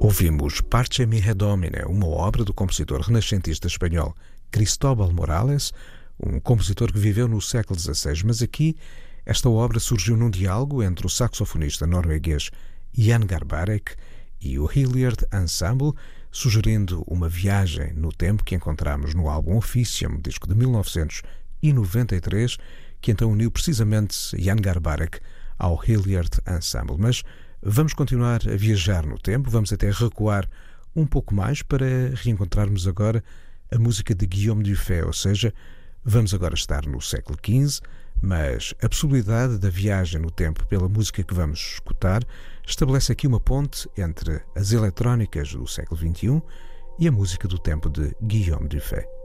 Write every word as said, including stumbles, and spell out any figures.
Ouvimos Parce mi Domine, uma obra do compositor renascentista espanhol Cristóbal Morales, um compositor que viveu no século dezasseis, mas aqui esta obra surgiu num diálogo entre o saxofonista norueguês Jan Garbarek e o Hilliard Ensemble, sugerindo uma viagem no tempo que encontramos no álbum Officium, disco de mil novecentos e noventa e três, que então uniu precisamente Jan Garbarek ao Hilliard Ensemble. Mas vamos continuar a viajar no tempo, vamos até recuar um pouco mais para reencontrarmos agora a música de Guillaume Dufay, ou seja, vamos agora estar no século quinze, mas a possibilidade da viagem no tempo pela música que vamos escutar estabelece aqui uma ponte entre as eletrónicas do século vinte e um e a música do tempo de Guillaume Dufay.